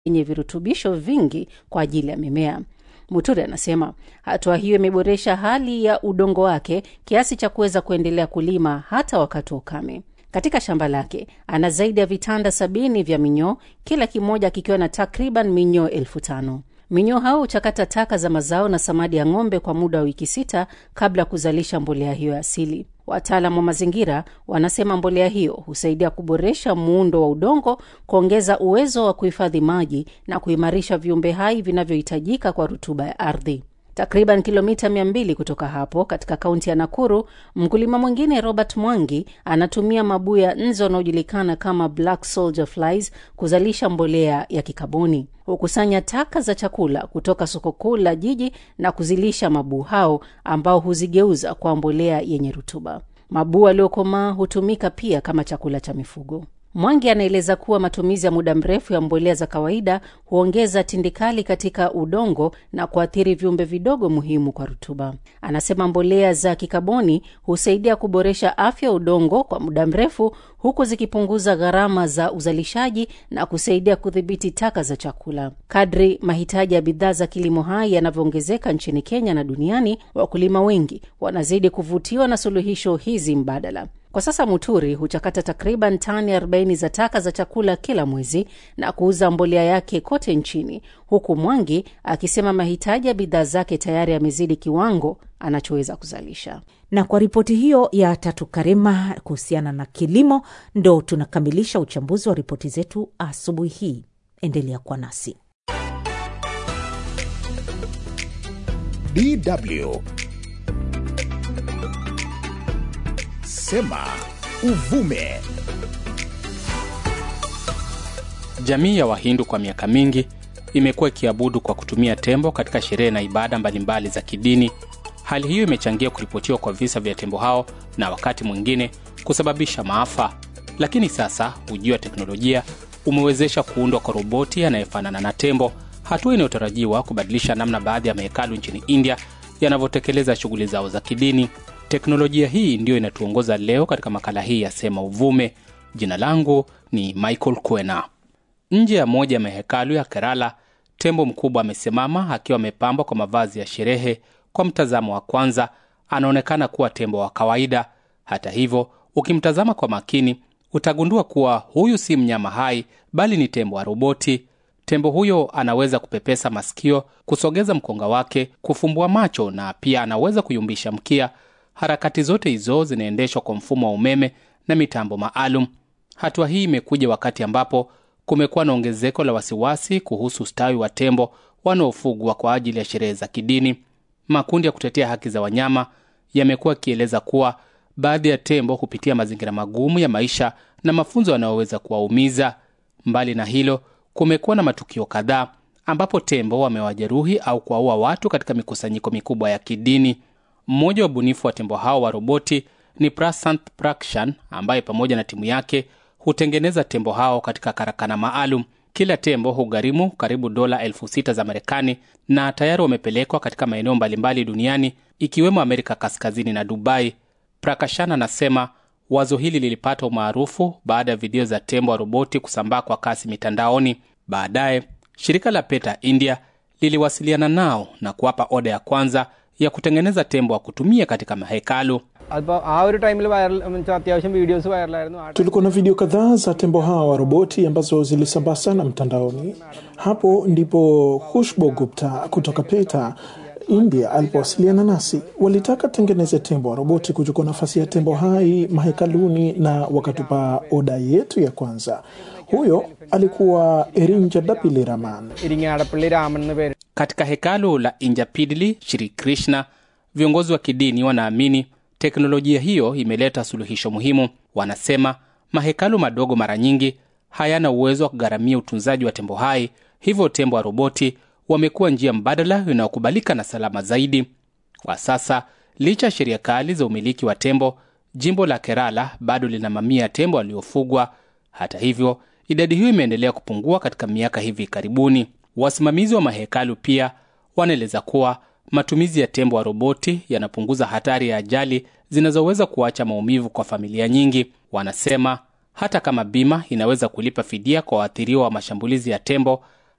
yenye virutubisho vingi kwa ajili ya mimea. Muturi anasema hatua hiyo imeboresha hali ya udongo wake kiasi cha kuweza kuendelea kulima hata wakati wa ukame. Katika shamba lake ana zaidi ya vitanda 70 vya minyoo, kila kimoja kikiwa na takriban minyoo 5,000. Minyoo hao huchakata taka za mazao na samadi ya ng'ombe kwa muda wa wiki 6 kabla kuzalisha mbolea hiyo asili. Wataalamu wa mazingira wanasema mbolea hiyo husaidia kuboresha muundo wa udongo, kuongeza uwezo wa kuhifadhi maji na kuimarisha viumbe hai vinavyohitajika kwa rutuba ya ardhi. Takriban kilomita 200 kutoka hapo katika kaunti ya Nakuru, mkulima mwingine Robert Mwangi anatumia mabuya nzo unaojulikana kama black soldier flies kuzalisha mbolea ya kikaboni. Hukusanya taka za chakula kutoka soko kuu la jiji na kuzilisha mabuu hao ambao huzigeuza kwa mbolea yenye rutuba. Mabuu yaliyokomaa hutumika pia kama chakula cha mifugo. Mwangi anaeleza kuwa matumizi ya muda mrefu ya mbolea za kawaida huongeza tindikali katika udongo na kuathiri viumbe vidogo muhimu kwa rutuba. Anasema mbolea za kikaboni husaidia kuboresha afya ya udongo kwa muda mrefu, huku zikipunguza gharama za uzalishaji na kusaidia kudhibiti taka za chakula. Kadri mahitaji ya bidhaa za kilimo hai yanavyoongezeka nchini Kenya na duniani, wakulima wengi wanazidi kuvutiwa na suluhisho hizi mbadala. Kwa sasa Muturi huchakata takriban tani 40 za taka za chakula kila mwezi na kuuza mbolea yake kote nchini, huku Mwangi akisema mahitaji ya bidhaa zake tayari yamezidi kiwango anachoweza kuzalisha. Na kwa ripoti hiyo ya Tatu Karema kuhusiana na kilimo, ndo tunakamilisha uchambuzi wa ripoti zetu asubuhi hii. Endelea kwa nasi. DW Sema Uvume. Jamii ya Wahindu kwa miaka mingi imekuwa ikiabudu kwa kutumia tembo katika sherehe na ibada mbalimbali za kidini. Hali hiyo imechangia kuripotiwa kwa visa vya tembo hao na wakati mwingine kusababisha maafa. Lakini sasa ujio wa teknolojia umewezesha kuundwa kwa roboti anayefanana na tembo, hatua inayotarajiwa kubadilisha namna baadhi ya mahekalu nchini India yanavyotekeleza shughuli zao za kidini. Teknolojia hii ndio inatuongoza leo katika makala hii ya Sema Uvume. Jina langu ni Michael Kwena. Nje ya moja ya mahekalu ya Kerala, tembo mkubwa amesimama akiwa amepambwa kwa mavazi ya sherehe. Kwa mtazamo wa kwanza, anaonekana kuwa tembo wa kawaida. Hata hivyo, ukimtazama kwa makini, utagundua kuwa huyu si mnyama hai, bali ni tembo wa roboti. Tembo huyo anaweza kupepesa masikio, kusogeza mkonga wake, kufumbua macho na pia anaweza kuyumbisha mkia. Harakati zote hizo zinaendeshwa kwa mfumo wa umeme na mitambo maalum. Hatua hii imekuja wakati ambapo kumekuwa na ongezeko la wasiwasi kuhusu ustawi wa tembo wanaofugwa kwa ajili ya sherehe za kidini. Makundi ya kutetea haki za wanyama yamekuwa kieleza kuwa baadhi ya tembo kupitia mazingira magumu ya maisha na mafunzo yanayoweza kuwaumiza. Mbali na hilo, kumekuwa na matukio kadhaa ambapo tembo wamewajeruhi au kuwaua watu katika mikusanyiko mikubwa ya kidini. Mmoja wa bunifu wa tembo hao wa roboti ni Prasant Prakshan, ambaye pamoja na timu yake hutengeneza tembo hao katika karakana maalum. Kila tembo hugharimu karibu $6,000 za Marekani na tayari wamepelekwa katika maeneo mbalimbali duniani ikiwemo Amerika Kaskazini na Dubai. Prakashan anasema wazo hili lilipata umaarufu baada ya video za tembo wa roboti kusambaa kwa kasi mitandaoni. Baadaye, shirika la PETA India liliwasiliana nao na kuwapa oda ya kwanza ya kutengeneza tembo wa kutumia katika mahekalu. Tulikuwa na video kadhaa za tembo hawa wa roboti ambazo zilisambaa sana mtandaoni. Hapo ndipo Khushbu Gupta kutoka PETA India alipowasiliana nasi. Walitaka tengeneze tembo wa roboti kuchukua nafasi ya tembo hai mahekaluni na wakatupa oda yetu ya kwanza. Huyo alikuwa Irinjadapili Raman. Katika hekalu la Injapidli Shri Krishna, viongozi wa kidini wanaamini teknolojia hiyo imeleta suluhisho muhimu. Wanasema mahekalu madogo mara nyingi hayana uwezo wa kugharamia utunzaji wa tembo hai, hivyo tembo wa roboti wamekuwa njia mbadala inayokubalika na salama zaidi. Kwa sasa, licha ya sheria kali za umiliki wa tembo, jimbo la Kerala bado lina mamia ya tembo waliofugwa. Hata hivyo, idadi hiyo imeendelea kupungua katika miaka hivi karibuni. Wasimamizi wa mahekalu pia wanaeleza kuwa matumizi ya tembo wa roboti yanapunguza hatari ya ajali zinazoweza kuacha maumivu kwa familia nyingi. Wanasema hata kama bima inaweza kulipa fidia kwa waathiriwa wa mashambulizi ya tembo,